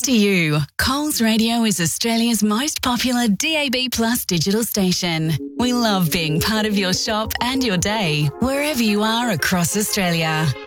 to you, Coles Radio is Australia's most popular DAB Plus digital station. We love being part of your shop and your day, wherever you are across Australia.